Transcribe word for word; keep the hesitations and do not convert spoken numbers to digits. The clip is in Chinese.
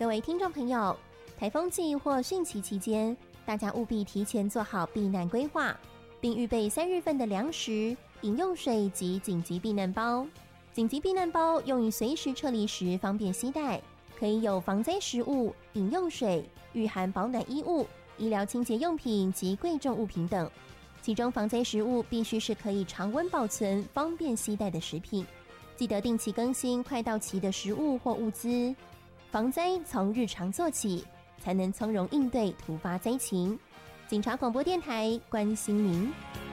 各位听众朋友，台风季或汛期期间，大家务必提前做好避难规划，并预备三日份的粮食、饮用水及紧急避难包。紧急避难包用于随时撤离时方便携带，可以有防灾食物、饮用水、御寒保暖衣物、医疗清洁用品及贵重物品等。其中防灾食物必须是可以常温保存、方便携带的食品，记得定期更新快到期的食物或物资。防灾从日常做起，才能从容应对突发灾情。警察广播电台关心您。